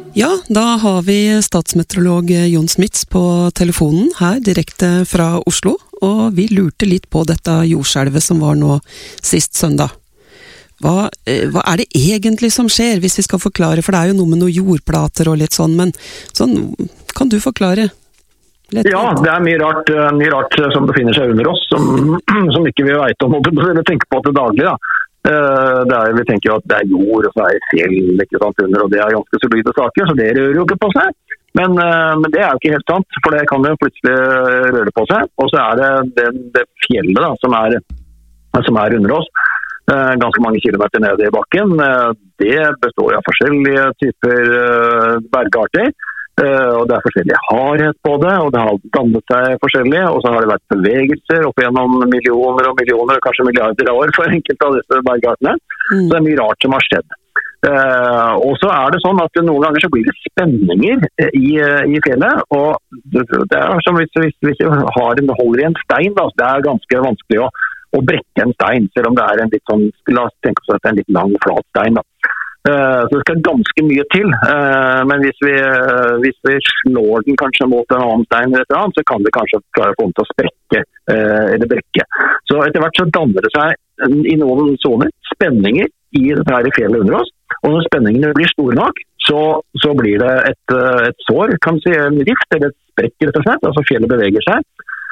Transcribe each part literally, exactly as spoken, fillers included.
Ja, da har vi statsmeteorolog Jon Smits på telefonen her direkte fra Oslo, og vi lurte litt på dette jordskjelvet som var nå sist søndag. Hva, hva er det egentlig som skjer, hvis vi skal forklare, for det er jo noe med noen jordplater og litt sånn, men sånn, kan du forklare? Litt ja, det er mye rart, mye rart som befinner seg under oss, som, som ikke vi vet om, eller tenker på til daglig, da. Det er, vi tenker jo at det er jord og så er det fjell ikke sant, under, og det er ganske solide saker, så det rører jo ikke på seg. Men, men det er jo ikke helt sant, for det kan jo plutselig røre på seg. Og så er det det, det fjellet da, som er, som er under oss, ganske mange kilometer nede i bakken. Det består av forskjellige typer bergarter. Og det er forskjellig hardhet på det, og det har dannet seg forskjellig, og så har det vært bevegelser opp gjennom millioner og millioner, kanskje milliarder av år for enkelte av disse bergartene. Mm. Så det er mye rart som har skjedd. Uh, og så er det sånn at noen ganger så blir det spenninger i, i fjellet, og det er som hvis, hvis, hvis vi har en, holder i en stein, da, det er ganske vanskelig å, å brekke en stein, selv om det er en litt sånn, la oss tenke oss at det er en litt lang flat stein da. Uh, så det skal ganske mye til, uh, men hvis vi, uh, hvis vi slår den kanskje mot en annen stein eller et eller annet, så kan det kanskje klare å få den til å sprekke uh, eller brekke. Så etter hvert så danner det seg i noen zoner spenninger i dette her i fjellet under oss, og når spenningene blir store nok, så, så blir det et, et sår, kan si en rift eller et sprekk rett og slett, altså fjellet beveger seg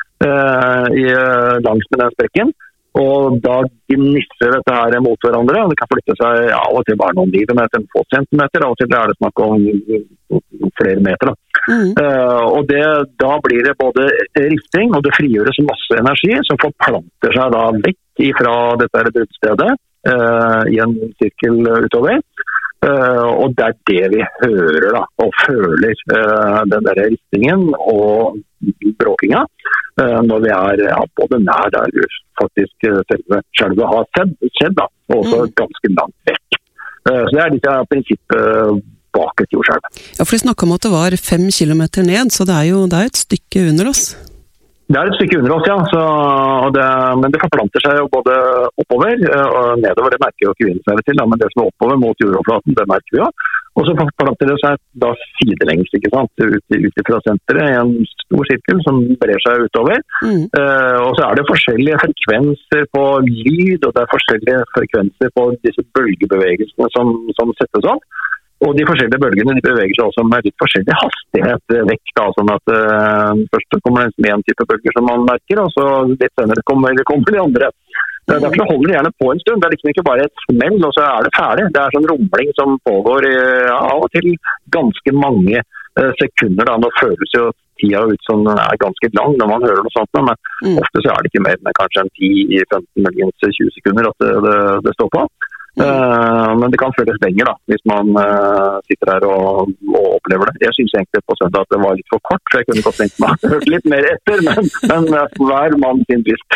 uh, i, langs med den sprekken. Og da gnisser dette her mot hverandre, og det kan flytte seg ja, av og til bare noen millimeter, få centimeter, av og til er det snakk om flere meter. Da. Mm. Uh, og det, da blir det både rifting, og det frigjøres masse energi, som forplanter seg da vekk fra dette bruddstedet uh, i en sirkel utover. Uh, og det er det vi hører da, og føler uh, den der riftingen og bråkinga uh, når vi er ja, både nær der faktisk uh, selve skjelvet har skjedd, skjedd da, og også mm. ganske langt vekk. Uh, så det er litt av prinsippet uh, bak et jordskjelv. Ja, for de snakket om at det var fem kilometer ned, så det er jo det er et stykke under oss. Det er et stykke under oss, ja, så, og det, men det forplanter seg jo både oppover og nedover, det merker jo ikke vi seg til, da, men det som er oppover mot jordoverflaten, det merker vi jo. Og så forplanter det seg da sidelengs, ikke sant, ut, ut fra senteret i en stor sirkel som brer seg utover. Mm. Uh, og så er det forskjellige frekvenser på lyd, og det er forskjellige frekvenser på disse bølgebevegelsene som, som settes opp. Og de forskjellige bølgene de beveger seg også med litt forskjellig hastighet vekk, da, sånn at uh, først kommer det med en type bølger som man merker, og så litt senere kommer, kommer de andre. Mm. Derfor holder de gjerne på en stund, det er liksom ikke bare et smell, og så er det ferdig. Det er sånn rumling som pågår ja, av og til ganske mange uh, sekunder, da. Nå føles jo tida ut som den er ganske lang når man hører noe sånt, men mm. ofte så er det ikke mer enn kanskje en ti femten muligens tjue sekunder at det, det, det står på. Mm. Uh, men det kan føles lenger da, hvis man uh, sitter her og, og opplever det. Jeg synes egentlig på søndag at det var litt for kort, så jeg kunne godt tenkt meg å høre litt mer etter, men, men uh, hver mann sin lyst.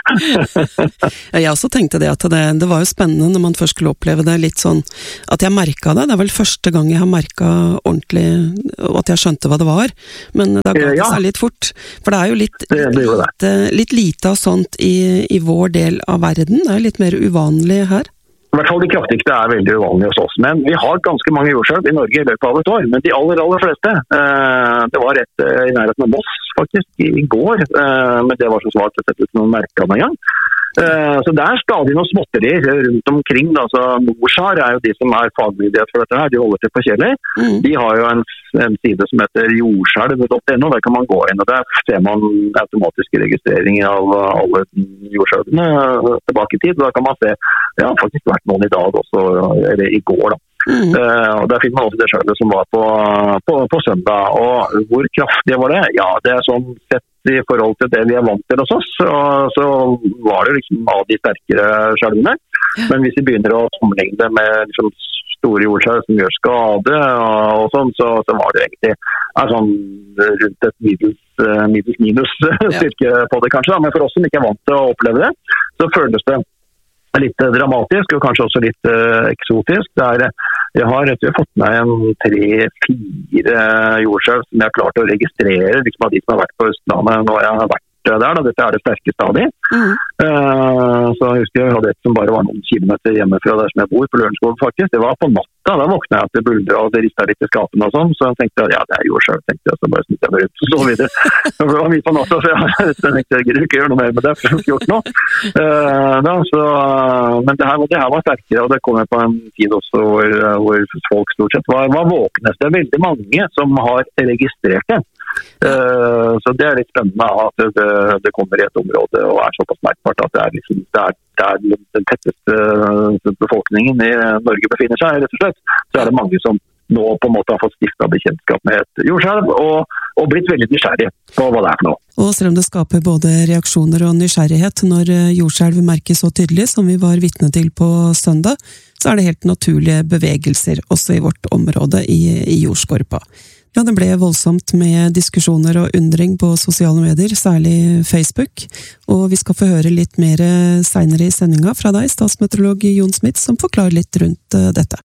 Jeg også tenkte det at det, det var jo spennende når man først skulle oppleve det litt sånn, at jeg merket det. Det er vel første gang jeg har merket ordentlig, og at jeg skjønte hva det var, men det har gått ja. seg litt fort. For det er jo litt, det, det lite, litt lite av sånt i, i vår del av verden. Det er litt mer uvanlig her. I hvert fall de kraftigste er veldig uvanlige hos oss, men vi har ganske mange jordskjelv i Norge i løpet av et år, men de aller, aller fleste, eh, det var rett eh, i nærheten av Moss faktisk i, i går, eh, men det var så svart å sette ut noen merker med en gang. Uh, så det er stadig noen småtterier rundt omkring da. Så NORSAR er jo de som er fagmyndighet for dette her, de holder til på Kjeller. Mm. De har jo en, en side som heter jordskjelv punktum no, der kan man gå inn, og der ser man automatisk registrering av alle jordskjelvene tilbake i tid, og da kan man se, det har faktisk vært noen i dag også, eller i går da. Mm. Uh, og der finner man også det skjelvet som var på, på, på søndag, og hvor kraftig var det? Ja, det er sånn sett i forhold til det vi er vant til hos oss, og så var det liksom av de sterkere skjelvene. Men hvis vi begynner å sammenligne det med liksom store jordskjelv som gjør skade og, og sånn, så, så var det egentlig er sånn rundt et middels, middels minus styrke på det kanskje, da. Men for oss som ikke er vant til å oppleve det, så føles det litt dramatisk og kanskje også litt uh, eksotisk. Det er, jeg har jeg har fått med en tre-fire jordskjelv som jeg har klart å registrere, liksom av de som har vært på Østlandet når jeg har vært der. Da. Dette er det sterkeste av de. Mm. Uh, så jeg husker jeg hadde et som bare var noen kilometer hjemme fra der som jeg bor, på Lørenskog faktisk. Det var på natt Da, da våknet jeg til bulder, og det ristet litt i skapene og sånn, så jeg tenkte ja, det er jordskjelv, tenkte jeg, så bare snitt jeg meg ut, så så videre. Det var mye på natta, så jeg, jeg tenkte jeg gidder ikke gjøre noe mer med det, for jeg har ikke gjort noe. Uh, da, så, men det her, det her var sterkere, og det kom jeg på en tid også hvor, hvor folk stort sett var, var våknet. Det er veldig mange som har registrert det. Uh, så det er litt spennende at det, det kommer i et område og er såpass merkbart at det er, liksom, det er, det er den tetteste uh, befolkningen i Norge befinner seg, rett og slett. Så er det mange som nå på en måte har fått stiftet bekjentskap med et jordskjelv og, og blitt veldig nysgjerrig på hva det er for noe. Og selv om det skaper både reaksjoner og nysgjerrighet når jordskjelv merkes så tydelig som vi var vitne til på søndag, så er det helt naturlige bevegelser også i vårt område i, i jordskorpa. Ja, det ble voldsomt med diskusjoner og undring på sosiale medier, særlig Facebook, og vi skal få høre litt mer senere i sendinga fra deg, statsmeteorolog Jon Smits, som forklarer litt rundt dette.